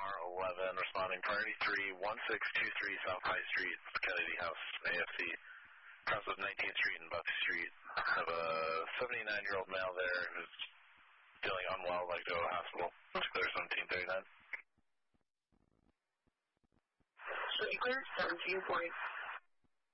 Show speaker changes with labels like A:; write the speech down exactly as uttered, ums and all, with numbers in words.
A: R eleven, responding priority three, one six two three South High Street, Kennedy House, A F C. Cross of nineteenth Street and Buck Street. I have a seventy-nine-year-old male there who's feeling unwell, like to go to the hospital. Clear seventeen thirty-nine.
B: Clear seventeen point